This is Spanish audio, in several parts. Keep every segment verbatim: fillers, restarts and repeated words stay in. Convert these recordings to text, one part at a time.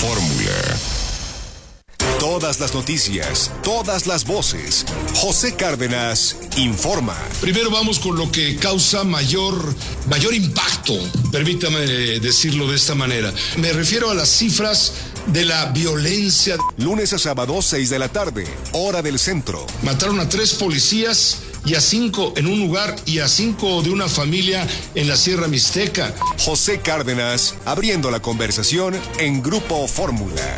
Fórmula. Todas las noticias, todas las voces. José Cárdenas informa. Primero vamos con lo que causa mayor, mayor impacto, permítame decirlo de esta manera. Me refiero a las cifras de la violencia. Lunes a sábado, seis de la tarde, hora del centro. Mataron a tres policías y a cinco en un lugar y a cinco de una familia en la Sierra Mixteca. José Cárdenas, abriendo la conversación en Grupo Fórmula.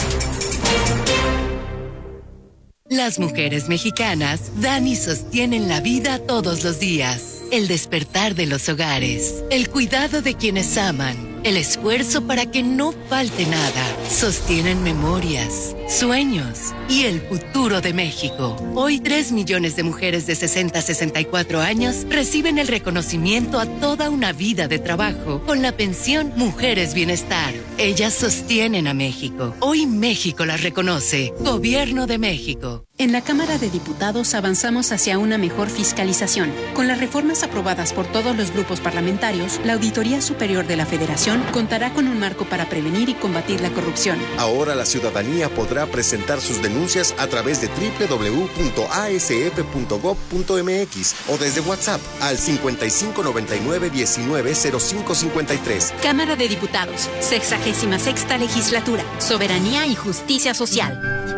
Las mujeres mexicanas dan y sostienen la vida todos los días. El despertar de los hogares, el cuidado de quienes aman, el esfuerzo para que no falte nada. Sostienen memorias, sueños y el futuro de México. Hoy tres millones de mujeres de sesenta a sesenta y cuatro años reciben el reconocimiento a toda una vida de trabajo con la pensión Mujeres Bienestar. Ellas sostienen a México. Hoy México las reconoce. Gobierno de México. En la Cámara de Diputados avanzamos hacia una mejor fiscalización. Con las reformas aprobadas por todos los grupos parlamentarios, la Auditoría Superior de la Federación contará con un marco para prevenir y combatir la corrupción. Ahora la ciudadanía podrá presentar sus denuncias a través de doble u doble u doble u punto a s f punto gob punto m x o desde WhatsApp al cincuenta y cinco noventa y nueve diecinueve cero cinco cincuenta y tres. Cámara de Diputados, sexagésima sexta Legislatura, Soberanía y Justicia Social.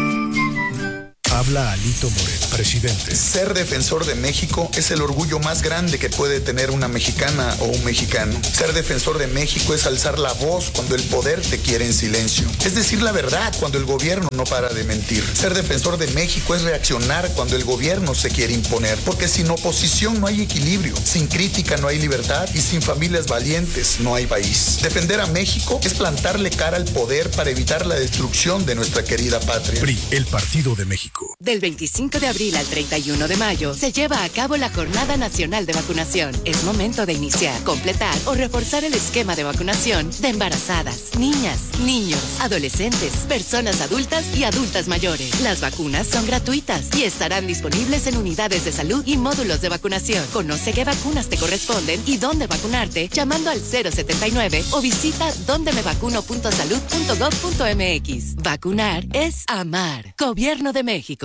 Habla Alito Moreno, presidente. Ser defensor de México es el orgullo más grande que puede tener una mexicana o un mexicano. Ser defensor de México es alzar la voz cuando el poder te quiere en silencio. Es decir la verdad cuando el gobierno no para de mentir. Ser defensor de México es reaccionar cuando el gobierno se quiere imponer. Porque sin oposición no hay equilibrio, sin crítica no hay libertad y sin familias valientes no hay país. Defender a México es plantarle cara al poder para evitar la destrucción de nuestra querida patria. P R I, el Partido de México. Del veinticinco de abril al treinta y uno de mayo se lleva a cabo la Jornada Nacional de Vacunación. Es momento de iniciar, completar o reforzar el esquema de vacunación de embarazadas, niñas, niños, adolescentes, personas adultas y adultas mayores. Las vacunas son gratuitas y estarán disponibles en unidades de salud y módulos de vacunación. Conoce qué vacunas te corresponden y dónde vacunarte llamando al cero setenta y nueve o visita donde me vacuno punto salud punto gob punto m x. Vacunar es amar. Gobierno de México.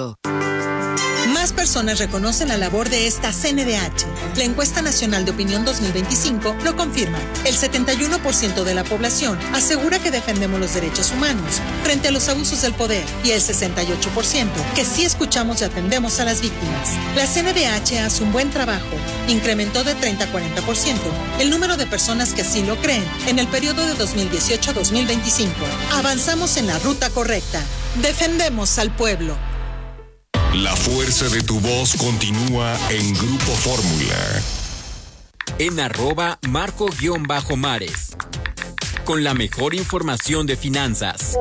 Más personas reconocen la labor de esta C N D H. La encuesta nacional de opinión dos mil veinticinco lo confirma. El setenta y uno por ciento de la población asegura que defendemos los derechos humanos frente a los abusos del poder y el sesenta y ocho por ciento que sí escuchamos y atendemos a las víctimas. La C N D H hace un buen trabajo. Incrementó de treinta a cuarenta por ciento el número de personas que así lo creen en el periodo de dos mil dieciocho a dos mil veinticinco. Avanzamos en la ruta correcta. Defendemos al pueblo. La fuerza de tu voz continúa en Grupo Fórmula. En arroba Marco-Mares. Con la mejor información de finanzas.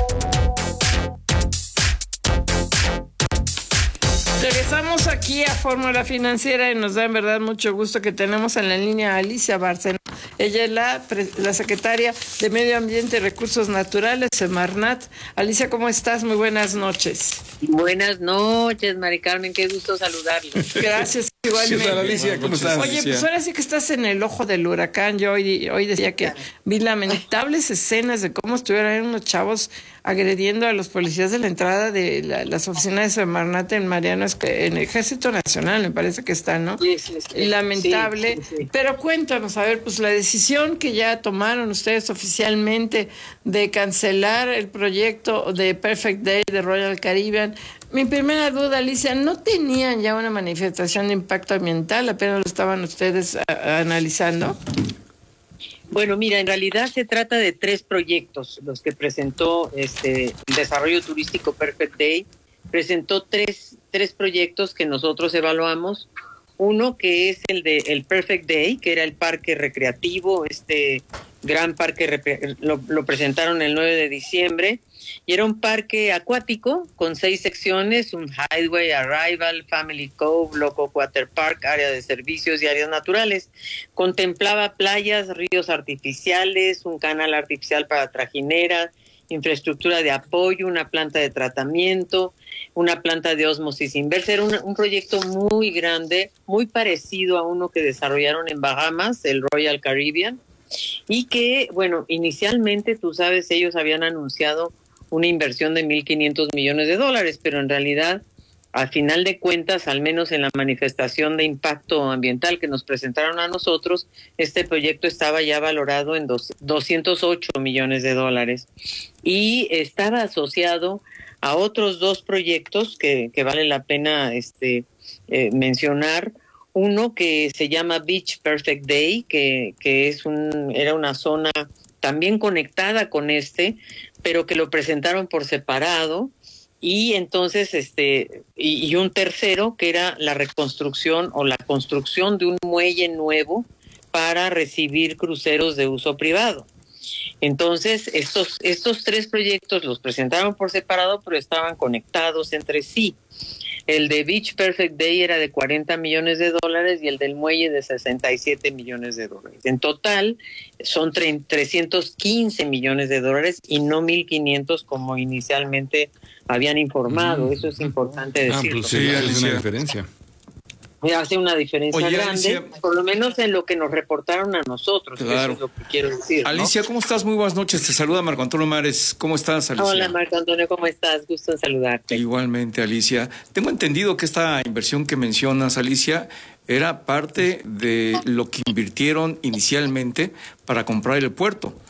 Regresamos aquí a Fórmula Financiera y nos da en verdad mucho gusto que tenemos en la línea a Alicia Bárcena. Ella es la, la secretaria de Medio Ambiente y Recursos Naturales, Semarnat. Alicia, ¿cómo estás? Muy buenas noches. Buenas noches, Mari Carmen, qué gusto saludarlos. Gracias, igualmente. ¿Qué tal, Alicia? ¿Cómo estás? Oye, pues ahora sí que estás en el ojo del huracán. Yo hoy, hoy decía que vi lamentables escenas de cómo estuvieron unos chavos agrediendo a los policías de la entrada de la, las oficinas de Semarnat en Mariano, en el Ejército Nacional, me parece que está, ¿no? Sí, sí, sí. Lamentable. Sí, sí, sí. Pero cuéntanos, a ver, pues la decisión que ya tomaron ustedes oficialmente de cancelar el proyecto de Perfect Day de Royal Caribbean. Mi primera duda, Alicia, ¿no tenían ya una manifestación de impacto ambiental? ¿Apenas lo estaban ustedes a, a, analizando? Bueno, mira, en realidad se trata de tres proyectos los que presentó este el Desarrollo Turístico Perfect Day. Presentó tres, tres proyectos que nosotros evaluamos. Uno que es el de el Perfect Day, que era el parque recreativo, este gran parque, lo, lo presentaron el nueve de diciembre, y era un parque acuático con seis secciones, un Highway, Arrival, Family Cove, Loco Water Park, área de servicios y áreas naturales. Contemplaba playas, ríos artificiales, un canal artificial para trajineras, infraestructura de apoyo, una planta de tratamiento, una planta de ósmosis inversa. Era un, un proyecto muy grande, muy parecido a uno que desarrollaron en Bahamas, el Royal Caribbean. y que, bueno, inicialmente, tú sabes, ellos habían anunciado una inversión de mil quinientos millones de dólares, pero en realidad, al final de cuentas, al menos en la manifestación de impacto ambiental que nos presentaron a nosotros, este proyecto estaba ya valorado en dos, doscientos ocho millones de dólares y estaba asociado a otros dos proyectos que, que vale la pena este, eh, mencionar. Uno que se llama Beach Perfect Day, que, que es un, era una zona también conectada con este, pero que lo presentaron por separado. Y entonces, este, y, y un tercero que era la reconstrucción o la construcción de un muelle nuevo para recibir cruceros de uso privado. Entonces, estos, estos tres proyectos los presentaron por separado, pero estaban conectados entre sí. El de Beach Perfect Day era de cuarenta millones de dólares y el del muelle de sesenta y siete millones de dólares. En total son trescientos quince millones de dólares y no mil quinientos como inicialmente habían informado. Mm. Eso es importante decirlo. Ah, pues sí, hace una diferencia. Hace una diferencia Oye, grande, Alicia, por lo menos en lo que nos reportaron a nosotros. Claro. Eso es lo que quiero decir, ¿no? Alicia, ¿cómo estás? Muy buenas noches. Te saluda Marco Antonio Mares. ¿Cómo estás, Alicia? Hola, Marco Antonio, ¿cómo estás? Gusto en saludarte. Igualmente, Alicia. Tengo entendido que esta inversión que mencionas, Alicia, era parte de lo que invirtieron inicialmente para comprar el puerto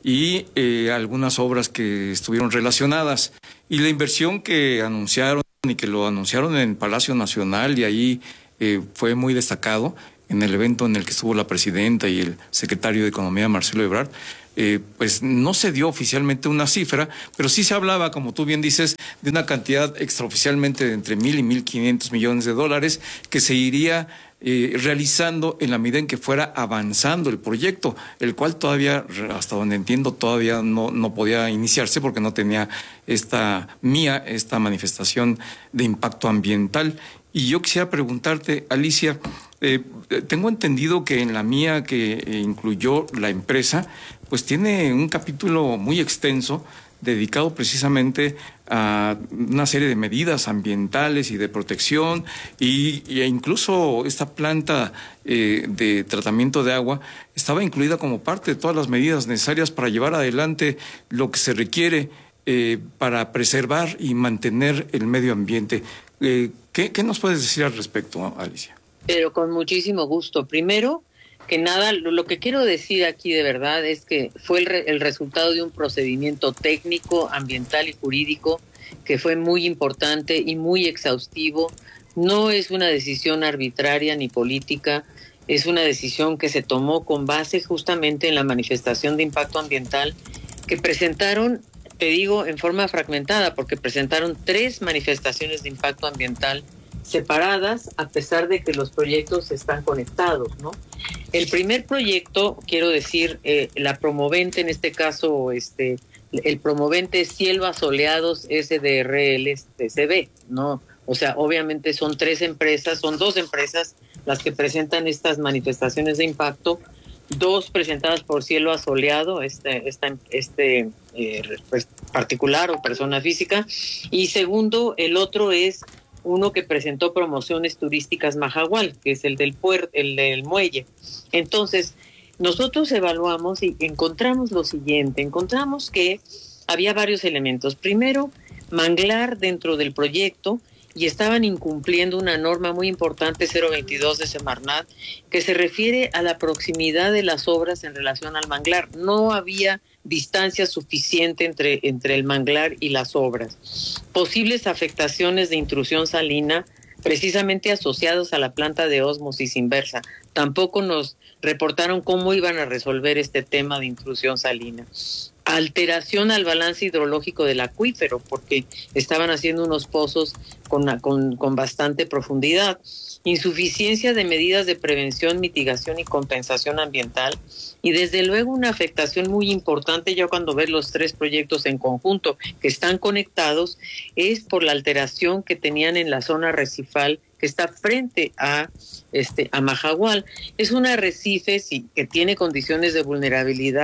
y eh, algunas obras que estuvieron relacionadas. Y la inversión que anunciaron y que lo anunciaron en Palacio Nacional y ahí eh, fue muy destacado en el evento en el que estuvo la presidenta y el secretario de Economía, Marcelo Ebrard. Eh, pues no se dio oficialmente una cifra, pero sí se hablaba, como tú bien dices, de una cantidad extraoficialmente de entre mil y mil quinientos millones de dólares que se iría eh, realizando en la medida en que fuera avanzando el proyecto, el cual todavía, hasta donde entiendo, todavía no, no podía iniciarse porque no tenía esta mía, esta manifestación de impacto ambiental. Y yo quisiera preguntarte, Alicia, eh, tengo entendido que en la mía que eh, incluyó la empresa, pues tiene un capítulo muy extenso dedicado precisamente a una serie de medidas ambientales y de protección y, e incluso esta planta eh, de tratamiento de agua estaba incluida como parte de todas las medidas necesarias para llevar adelante lo que se requiere eh, para preservar y mantener el medio ambiente. Eh, ¿qué, ¿Qué nos puedes decir al respecto, Alicia? Pero con muchísimo gusto. Primero que nada, lo, lo que quiero decir aquí de verdad es que fue el, re, el resultado de un procedimiento técnico, ambiental y jurídico que fue muy importante y muy exhaustivo. No es una decisión arbitraria ni política, es una decisión que se tomó con base justamente en la manifestación de impacto ambiental que presentaron, te digo, en forma fragmentada, porque presentaron tres manifestaciones de impacto ambiental separadas, a pesar de que los proyectos están conectados, ¿no? El primer proyecto, quiero decir, eh, la promovente, en este caso, este, el promovente es Cielo Soleados S D R L T C B, ¿no? O sea, obviamente son tres empresas, son dos empresas las que presentan estas manifestaciones de impacto, dos presentadas por Cielo Asoleado, este, esta, este eh, particular o persona física, y segundo, el otro es uno que presentó Promociones Turísticas Mahahual, que es el del puerto, el del muelle. Entonces, nosotros evaluamos y encontramos lo siguiente, encontramos que había varios elementos. Primero, manglar dentro del proyecto y estaban incumpliendo una norma muy importante, cero veintidós de Semarnat, que se refiere a la proximidad de las obras en relación al manglar. No había distancia suficiente entre, entre el manglar y las obras. Posibles afectaciones de intrusión salina, precisamente asociados a la planta de ósmosis inversa. Tampoco nos reportaron cómo iban a resolver este tema de intrusión salina. Alteración al balance hidrológico del acuífero, porque estaban haciendo unos pozos con, con, con bastante profundidad. Insuficiencia de medidas de prevención, mitigación y compensación ambiental. Y desde luego una afectación muy importante, ya cuando ves los tres proyectos en conjunto que están conectados, es por la alteración que tenían en la zona arrecifal que está frente a este a Mahahual. Es un arrecife sí, que tiene condiciones de vulnerabilidad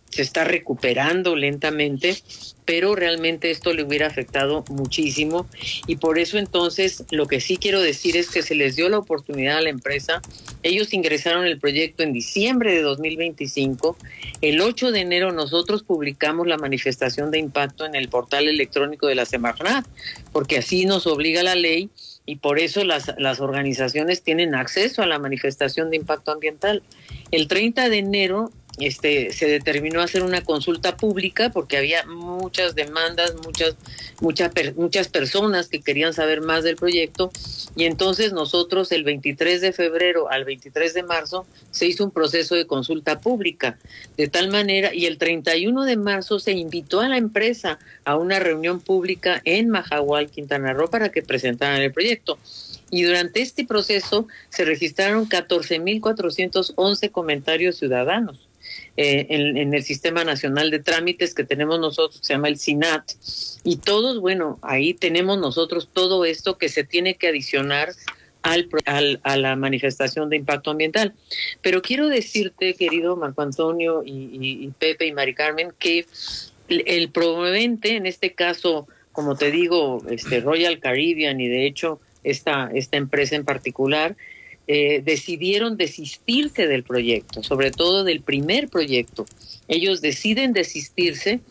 se está recuperando lentamente, pero realmente esto le hubiera afectado muchísimo y por eso entonces lo que sí quiero decir es que se les dio la oportunidad a la empresa. Ellos ingresaron el proyecto en diciembre de dos mil veinticinco. El ocho de enero nosotros publicamos la manifestación de impacto en el portal electrónico de la Semarnat, porque así nos obliga la ley y por eso las, las organizaciones tienen acceso a la manifestación de impacto ambiental. El treinta de enero Este, se determinó hacer una consulta pública porque había muchas demandas, muchas, muchas, muchas personas que querían saber más del proyecto y entonces nosotros el veintitrés de febrero al veintitrés de marzo se hizo un proceso de consulta pública de tal manera y el treinta y uno de marzo se invitó a la empresa a una reunión pública en Mahahual, Quintana Roo para que presentaran el proyecto. Y durante este proceso se registraron catorce mil cuatrocientos once comentarios ciudadanos. Eh, en, en el Sistema Nacional de Trámites que tenemos nosotros, que se llama el SINAT, y todos, bueno, ahí tenemos nosotros todo esto que se tiene que adicionar al, al, a la manifestación de impacto ambiental. Pero quiero decirte, querido Marco Antonio y, y, y Pepe y Mari Carmen, que el, el promovente, en este caso, como te digo, este Royal Caribbean y de hecho esta, esta empresa en particular, Eh, decidieron desistirse del proyecto, sobre todo del primer proyecto. Ellos deciden desistirse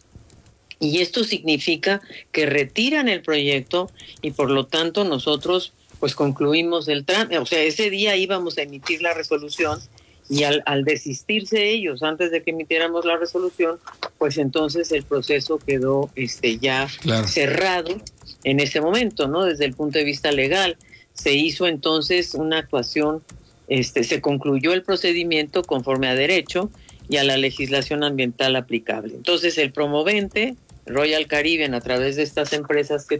y esto significa que retiran el proyecto y por lo tanto nosotros pues concluimos el trámite. O sea, ese día íbamos a emitir la resolución y al, al desistirse ellos antes de que emitiéramos la resolución, pues entonces el proceso quedó este ya claro. cerrado en ese momento, ¿no? Desde el punto de vista legal. Se hizo entonces una actuación, este, se concluyó el procedimiento conforme a derecho y a la legislación ambiental aplicable. Entonces el promovente, Royal Caribbean, a través de estas empresas que